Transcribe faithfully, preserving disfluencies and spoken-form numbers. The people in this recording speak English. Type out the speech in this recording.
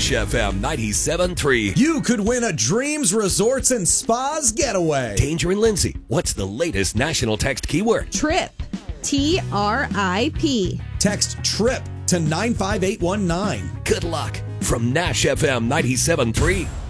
Nash F M ninety-seven point three. You could win a Dreams Resorts and Spas getaway. Danger and Lindsay, what's the latest national text keyword? Trip. T R I P. Text TRIP to nine five eight one nine. Good luck from Nash F M ninety-seven point three.